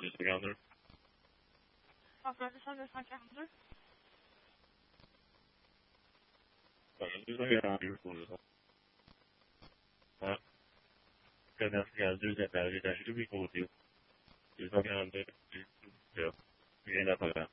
242. Enfin, 242. 242 pour le temps. Ah, commercial 2 appels, étage 2 côté. 242, rien à faire.